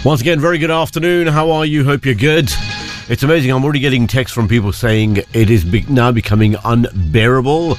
Once again, very good afternoon. How are you? Hope you're good. It's amazing. I'm already getting texts from people saying it is now becoming unbearable.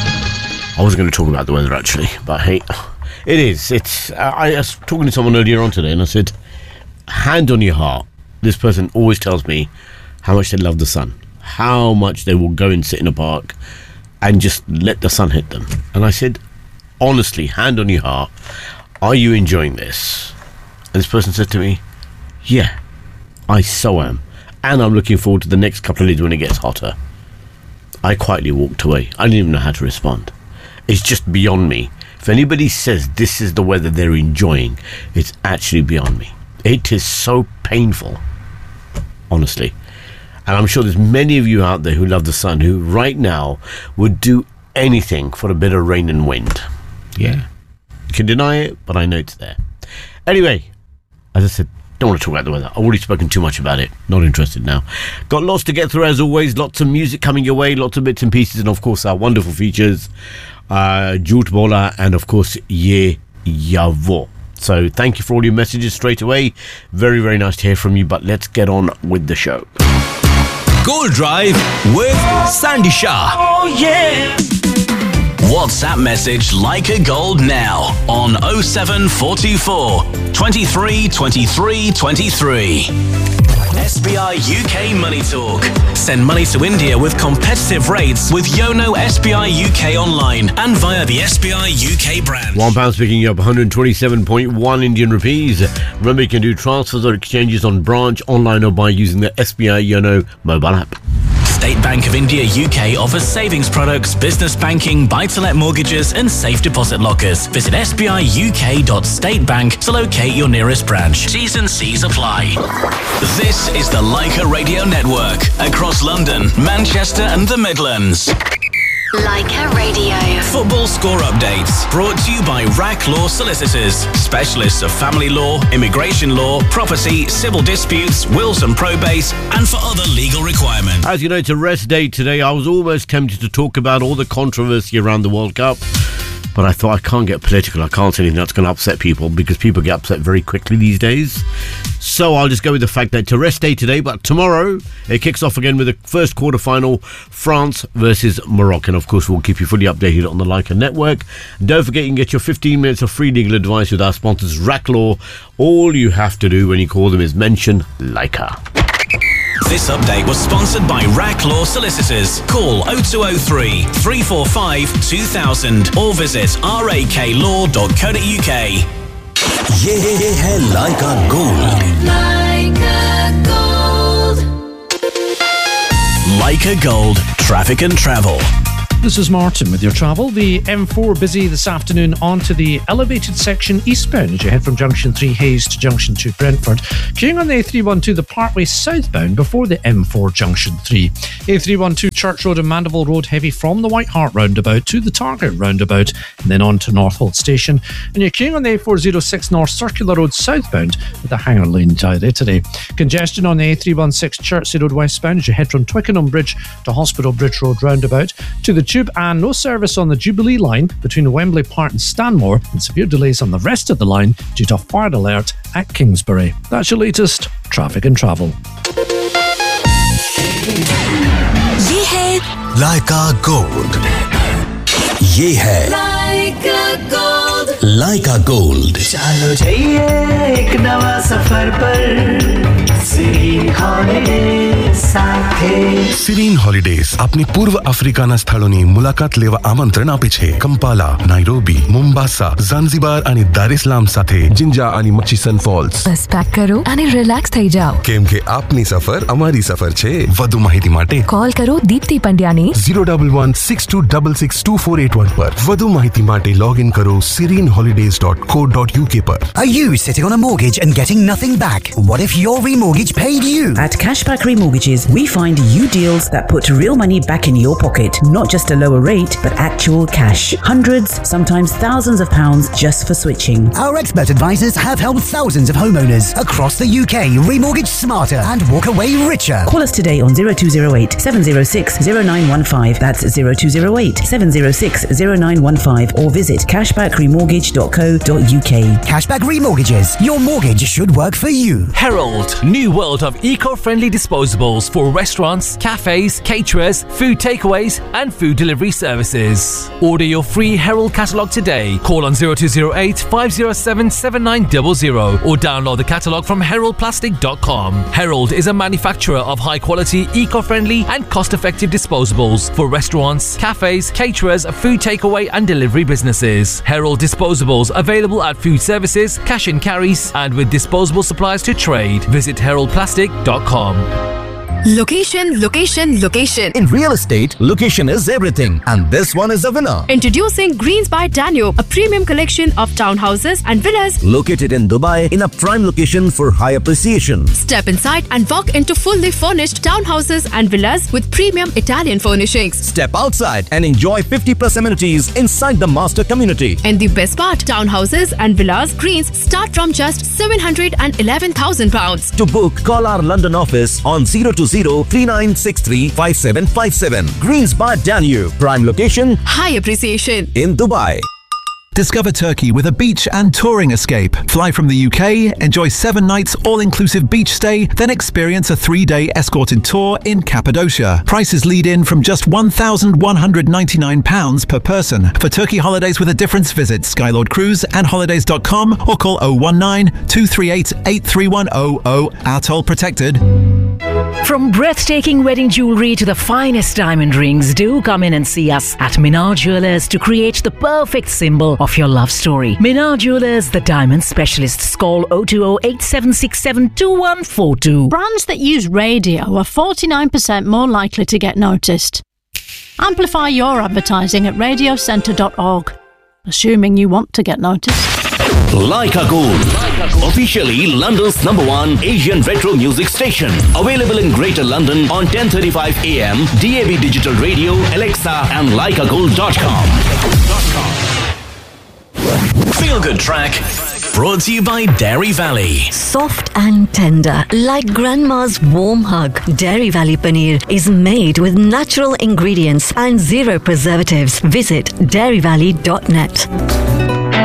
I was going to talk about the weather, actually, but hey, it is. I was talking to someone earlier on today, and I said, hand on your heart, this person always tells me how much they love the sun, how much they will go and sit in a park and just let the sun hit them. And I said, honestly, hand on your heart, are you enjoying this? And this person said to me, yeah, I so am. And I'm looking forward to the next couple of days when it gets hotter. I quietly walked away. I didn't even know how to respond. It's just beyond me. If anybody says this is the weather they're enjoying, it's actually beyond me. It is so painful, honestly. And I'm sure there's many of you out there who love the sun, who right now would do anything for a bit of rain and wind. Yeah. You can deny it, but I know it's there. Anyway, as I said, don't want to talk about the weather. I've already spoken too much about it. Not interested now. Got lots to get through as always. Lots of music coming your way. Lots of bits and pieces. And of course our wonderful features. Jhoot Bola and of course Ye Yavo. So thank you for all your messages straight away. Very, very nice to hear from you. But let's get on with the show. Gold Drive with Sandy Shah. Oh yeah. WhatsApp message Leica Gold now on 07424 23 23 23. SBI UK Money Talk. Send money to India with competitive rates with Yono SBI UK online and via the SBI UK brand. £1 picking you up 127.1 Indian rupees. Remember, you can do transfers or exchanges on branch, online or by using the SBI Yono mobile app. State Bank of India UK offers savings products, business banking, buy-to-let mortgages and safe deposit lockers. Visit sbiuk.statebank to locate your nearest branch. T's and C's apply. This is the Leica Radio Network across London, Manchester and the Midlands. Leica Radio. Football score updates brought to you by RAC Law Solicitors, specialists of family law, immigration law, property, civil disputes, wills and probate, and for other legal requirements. As you know, it's a rest day today. I was almost tempted to talk about all the controversy around the World Cup, but I thought I can't get political. I can't say anything that's going to upset people because people get upset very quickly these days. So I'll just go with the fact that it's a rest day today, but tomorrow it kicks off again with the first quarter-final, France versus Morocco. And of course, we'll keep you fully updated on the Leica Network. Don't forget, you can get your 15 minutes of free legal advice with our sponsors, RAC Law. All you have to do when you call them is mention Leica. This update was sponsored by RAC Law Solicitors. Call 0203 345 2000 or visit raklaw.co.uk. ये है Leica Gold. Leica Gold. Leica Gold, traffic and travel. This is Martin with your travel. The M4 busy this afternoon onto the elevated section eastbound as you head from Junction 3 Hayes to Junction 2 Brentford. Queuing on the A312 the Parkway southbound before the M4 Junction 3. A312 Church Road and Mandeville Road heavy from the White Hart roundabout to the Target roundabout and then on to Northolt Station. And you're queuing on the A406 North Circular Road southbound with the Hanger Lane diary today. Congestion on the A316 Chertsey Road westbound as you head from Twickenham Bridge to Hospital Bridge Road roundabout to the Tube, and no service on the Jubilee line between Wembley Park and Stanmore, and severe delays on the rest of the line due to a fire alert at Kingsbury. That's your latest traffic and travel. ये है Leica Gold. ये है Leica Gold. Leica Gold. चलो जाइए एक नवा सफर पर Serene Holidays સાથે. Serene Holidays આપની પૂર્વ આફ્રિકાના સ્થળોની મુલાકાત લેવા આમંત્રણ આપે છે. કંપાલા, નાઇરોબી, મોમ્બાસા, ઝાંઝીબાર અને દાર ઇસ્લામ સાથે જિંજા અને મચીસન ફોલ્સ. બસ પેક કરો અને રિલેક્સ થઈ જાઓ. કેમ કે આપની સફર અમારી સફર છે. વધુ માહિતી માટે કોલ કરો દીપ્તિ પંડ્યાને 011-6266-2481 પર. વધુ માહિતી માટે લોગિન કરો sereneholidays.co.uk પર. Are you sitting on a mortgage and getting nothing back? What if your remortgage paid you? At Cashback Remortgages, We find you deals that put real money back in your pocket, not just a lower rate, but actual cash. Hundreds, sometimes thousands of pounds just for switching. Our expert advisors have helped thousands of homeowners across the UK remortgage smarter and walk away richer. Call us today on 0208 706 0915. That's 0208 706 0915 or visit cashbackremortgage.co.uk. Cashback Remortgages. Your mortgage should work for you. Herald, new world of eco-friendly disposables for restaurants, cafes, caterers, food takeaways and food delivery services. Order your free Herald catalogue today. Call on 0208 507 7900 or download the catalogue from heraldplastic.com. Herald is a manufacturer of high-quality, eco-friendly and cost-effective disposables for restaurants, cafes, caterers, food takeaway and delivery businesses. Herald disposables available at food services, cash and carries and with disposable supplies to trade. Visit heraldplastic.com. Location, location, location. In real estate, location is everything, and this one is a winner. Introducing Greens by Danube, a premium collection of townhouses and villas located in Dubai in a prime location for high appreciation. Step inside and walk into fully furnished townhouses and villas with premium Italian furnishings. Step outside and enjoy 50+ amenities inside the master community. And the best part, townhouses and villas Greens start from just £711,000. To book, call our London office on 020-3963-5757. Greens by Danube. Prime location, high appreciation in Dubai. Discover Turkey with a beach and touring escape. Fly from the UK, enjoy 7 nights all-inclusive beach stay, then experience a 3-day escorted tour in Cappadocia. Prices lead in from just £1,199 per person. For Turkey holidays with a difference, visit Skylord Cruise and holidays.com or call 019 238 83100. Our toll protected. From breathtaking wedding jewellery to the finest diamond rings, do come in and see us at Minar Jewellers to create the perfect symbol of your love story. Minar Jewellers, the diamond specialists. Call 020-8767-2142. Brands that use radio are 49% more likely to get noticed. Amplify your advertising at radiocentre.org, assuming you want to get noticed. Leica Gold, officially London's #1 Asian retro music station. Available in Greater London on 10:35 AM, DAB Digital Radio, Alexa and leicagold.com. Feel Good Track, brought to you by Dairy Valley. Soft and tender, like grandma's warm hug. Dairy Valley Paneer is made with natural ingredients and 0 preservatives. Visit dairyvalley.net.